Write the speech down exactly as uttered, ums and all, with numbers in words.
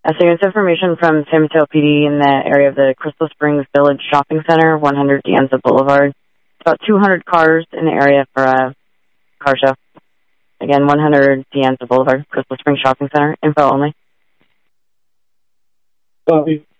Uh, so it's information from San Mateo P D in the area of the Crystal Springs Village Shopping Center, one hundred De Anza Boulevard. About two hundred cars in the area for a car show. Again, one hundred De Anza Boulevard, Crystal Springs Shopping Center. Info only. Copy.